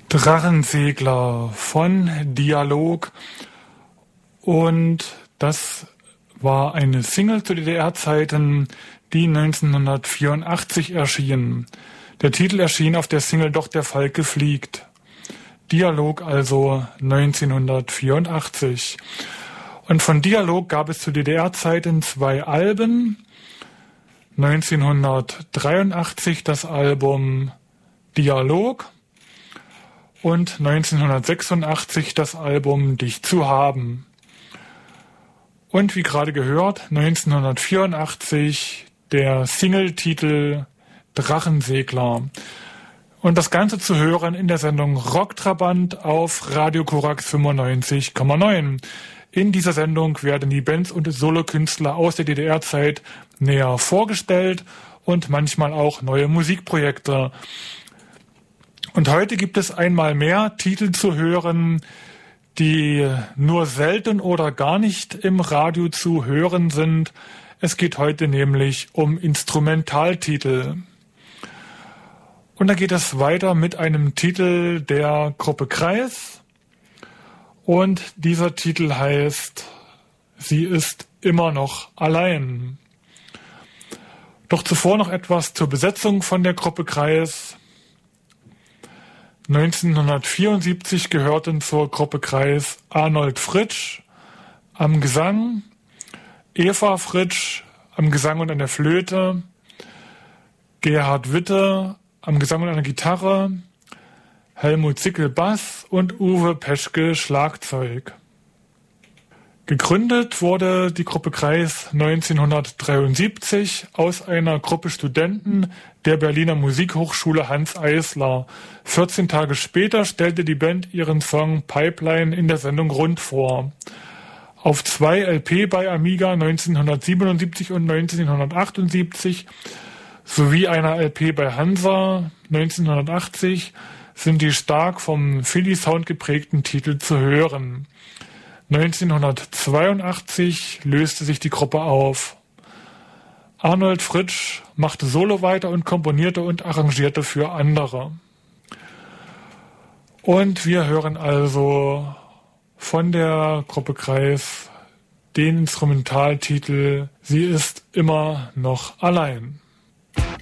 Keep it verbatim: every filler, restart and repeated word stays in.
Drachensegler von Dialog, und das war eine Single zu D D R-Zeiten, die neunzehnhundertvierundachtzig erschien. Der Titel erschien auf der Single Doch der Falke fliegt. Dialog also neunzehnhundertvierundachtzig. Und von Dialog gab es zu D D R-Zeiten zwei Alben. neunzehnhundertdreiundachtzig das Album Dialog und neunzehnhundertsechsundachtzig das Album Dich zu haben. Und wie gerade gehört, neunzehnhundertvierundachtzig der Singletitel Drachensegler. Und das Ganze zu hören in der Sendung Rocktrabant auf Radio Korax fünfundneunzig Komma neun. In dieser Sendung werden die Bands und Solokünstler aus der D D R-Zeit näher vorgestellt und manchmal auch neue Musikprojekte. Und heute gibt es einmal mehr Titel zu hören, die nur selten oder gar nicht im Radio zu hören sind. Es geht heute nämlich um Instrumentaltitel. Und da geht es weiter mit einem Titel der Gruppe Kreis. Und dieser Titel heißt Sie ist immer noch allein. Doch zuvor noch etwas zur Besetzung von der Gruppe Kreis. neunzehnhundertvierundsiebzig gehörten zur Gruppe Kreis Arnold Fritsch am Gesang, Eva Fritsch am Gesang und an der Flöte, Gerhard Witte am Gesang und an der Gitarre, Helmut Zickel Bass und Uwe Peschke Schlagzeug. Gegründet wurde die Gruppe Kreis neunzehnhundertdreiundsiebzig aus einer Gruppe Studenten der Berliner Musikhochschule Hanns Eisler. vierzehn Tage später stellte die Band ihren Song Pipeline in der Sendung Rund vor. Auf zwei L P bei Amiga neunzehnhundertsiebenundsiebzig und neunzehnhundertachtundsiebzig sowie einer L P bei Hansa neunzehnhundertachtzig sind die stark vom Philly-Sound geprägten Titel zu hören. neunzehnhundertzweiundachtzig löste sich die Gruppe auf. Arnold Fritsch machte Solo weiter und komponierte und arrangierte für andere. Und wir hören also von der Gruppe Kreis den Instrumentaltitel Sie ist immer noch allein.